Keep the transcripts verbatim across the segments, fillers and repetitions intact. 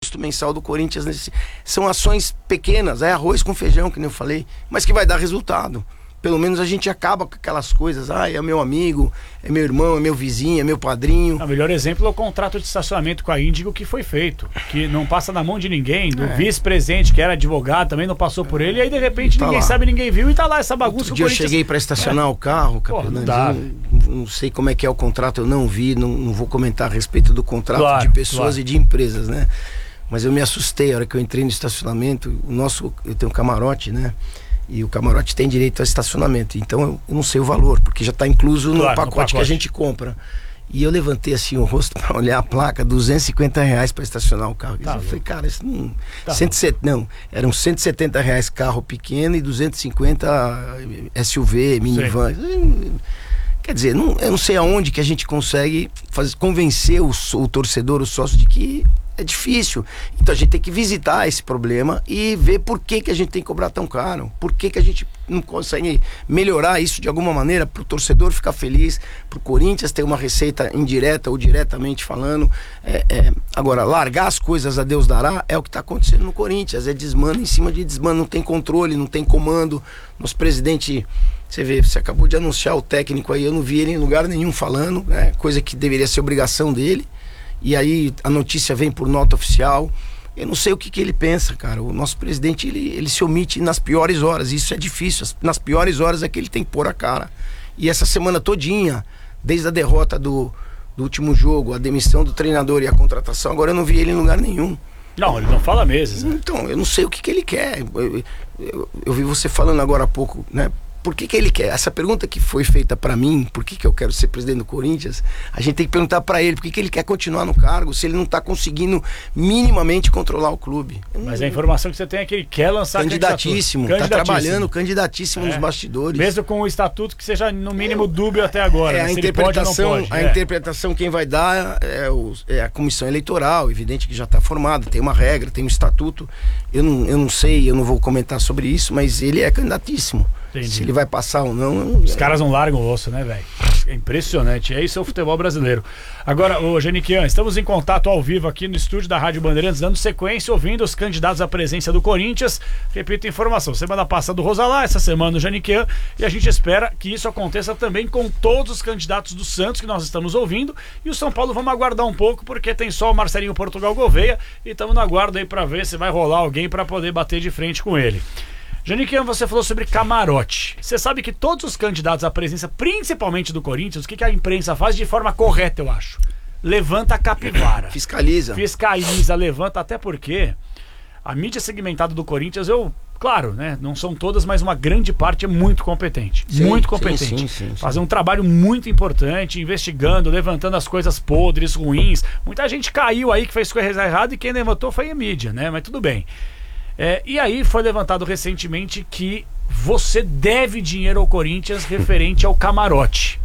custo mensal do Corinthians. Nesse... São ações pequenas, é arroz com feijão, que nem eu falei, mas que vai dar resultado. Pelo menos a gente acaba com aquelas coisas. Ah, é meu amigo, é meu irmão, é meu vizinho, é meu padrinho. O melhor exemplo é o contrato de estacionamento com a Índigo que foi feito, que não passa na mão de ninguém, do é. vice-presidente que era advogado também não passou por ele, e aí de repente tá ninguém lá. sabe, ninguém viu, e tá lá essa bagunça. Outro dia eu cheguei para estacionar é. o carro, Capelão, não, não, não sei como é que é o contrato, eu não vi, não, não vou comentar a respeito do contrato claro, de pessoas claro. e de empresas, né? Mas eu me assustei a hora que eu entrei no estacionamento. O nosso, eu tenho um camarote, né? E o camarote tem direito a estacionamento. Então eu, eu não sei o valor, porque já está incluso no, claro, pacote no pacote que a gente compra. E eu levantei assim o rosto para olhar a placa, duzentos e cinquenta reais para estacionar o carro. Tá eu falei, cara, isso não, tá cento e setenta, não. Eram cento e setenta reais carro pequeno e duzentos e cinquenta S U V, minivan. Sei. Quer dizer, não, eu não sei aonde que a gente consegue fazer, convencer o, o torcedor, o sócio, de que é difícil. Então a gente tem que visitar esse problema e ver por que, que a gente tem que cobrar tão caro. Por que, que a gente não consegue melhorar isso de alguma maneira para o torcedor ficar feliz, para o Corinthians ter uma receita indireta ou diretamente falando. É, é, agora, largar as coisas a Deus dará é o que está acontecendo no Corinthians. É desmano em cima de desmano, não tem controle, não tem comando. Nosso presidente... Você vê, você acabou de anunciar o técnico aí, eu não vi ele em lugar nenhum falando, né? Coisa que deveria ser obrigação dele. E aí a notícia vem por nota oficial. Eu não sei o que, que ele pensa, cara. O nosso presidente, ele, ele se omite nas piores horas. Isso é difícil. Nas piores horas é que ele tem que pôr a cara. E essa semana todinha, desde a derrota do, do último jogo, a demissão do treinador e a contratação, agora eu não vi ele em lugar nenhum. Não, ele não fala meses, né? Então, eu não sei o que, que ele quer. Eu, eu, eu, eu vi você falando agora há pouco, né? Por que que ele quer? Essa pergunta que foi feita pra mim, por que que eu quero ser presidente do Corinthians, a gente tem que perguntar pra ele, por que que ele quer continuar no cargo, se ele não tá conseguindo minimamente controlar o clube. Mas a informação que você tem é que ele quer lançar candidatíssimo, tá trabalhando, candidatíssimo é. nos bastidores. Mesmo com o estatuto que seja no mínimo dúbio até agora. É, né? a interpretação, pode, a é. interpretação quem vai dar é, o, é a comissão eleitoral, evidente que já tá formada, tem uma regra, tem um estatuto. Eu não, eu não sei, eu não vou comentar sobre isso, mas ele é candidatíssimo. Entendi. Se ele vai passar ou não... Os caras não largam o osso, né, velho? É impressionante. É isso, é o futebol brasileiro. Agora, ô Geniquian, estamos em contato ao vivo aqui no estúdio da Rádio Bandeirantes, dando sequência, ouvindo os candidatos à presença do Corinthians. Repito a informação, semana passada o Rosalá, essa semana o Geniquian, e a gente espera que isso aconteça também com todos os candidatos do Santos que nós estamos ouvindo. E o São Paulo vamos aguardar um pouco, porque tem só o Marcelinho Portugal Gouveia, e estamos no aguardo aí para ver se vai rolar alguém para poder bater de frente com ele. Geniquian, você falou sobre camarote. Você sabe que todos os candidatos à presença, principalmente do Corinthians, o que, que a imprensa faz de forma correta, eu acho? Levanta a capivara. Fiscaliza. Fiscaliza, levanta, até porque a mídia segmentada do Corinthians, eu, claro, né, não são todas, mas uma grande parte é muito competente. Sim, muito competente. Sim, sim, sim, sim. Fazem um trabalho muito importante, investigando, levantando as coisas podres, ruins. Muita gente caiu aí que fez coisa errada e quem levantou foi a mídia, né? Mas tudo bem. É, e aí foi levantado recentemente que você deve dinheiro ao Corinthians referente ao camarote.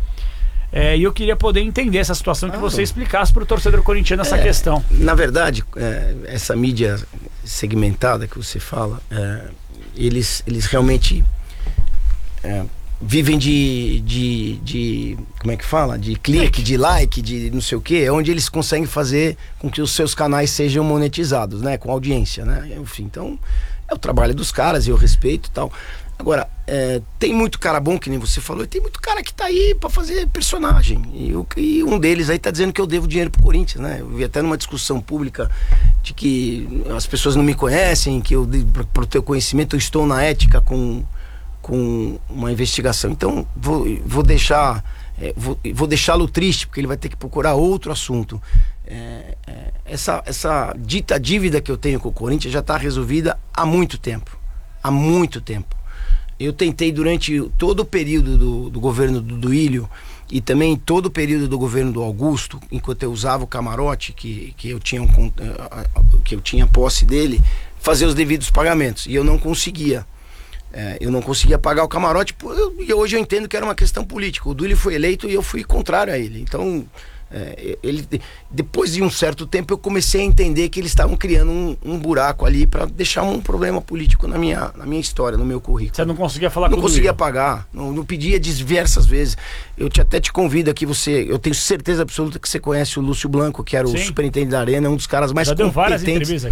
É, e eu queria poder entender essa situação, que ah, você explicasse para o torcedor corintiano essa é, questão. Na verdade, é, essa mídia segmentada que você fala, é, eles, eles realmente é, vivem de, de, de, como é que fala? De clique, de like, de não sei o que, é onde eles conseguem fazer com que os seus canais sejam monetizados, né? Com audiência, né? Enfim, então, é o trabalho dos caras, eu respeito e tal. Agora, é, tem muito cara bom, que nem você falou, e tem muito cara que tá aí pra fazer personagem. E, eu, e um deles aí tá dizendo que eu devo dinheiro pro Corinthians, né? Eu vi até numa discussão pública de que as pessoas não me conhecem, que eu, pro, pro teu conhecimento, eu estou na ética com... com uma investigação. Então vou, vou deixar é, vou, vou deixá-lo triste, porque ele vai ter que procurar outro assunto. É, é, essa, essa dita dívida que eu tenho com o Corinthians já está resolvida há muito tempo. Há muito tempo. Eu tentei durante todo o período do, do governo do Duílio e também todo o período do governo do Augusto, enquanto eu usava o camarote, que, que, eu tinha um, que eu tinha posse dele, fazer os devidos pagamentos. E eu não conseguia. É, eu não conseguia pagar o camarote e hoje eu entendo que era uma questão política. O Duílio foi eleito e eu fui contrário a ele. Então, é, ele, depois de um certo tempo, eu comecei a entender que eles estavam criando um, um buraco ali para deixar um problema político na minha, na minha história, no meu currículo. Você não conseguia falar não com o conseguia Duílio? pagar, não, não pedia diversas vezes. Eu te, até te convido aqui, você, eu tenho certeza absoluta que você conhece o Lúcio Blanco, que era o Sim. superintendente da Arena, um dos caras mais Já competentes. deu várias entrevistas.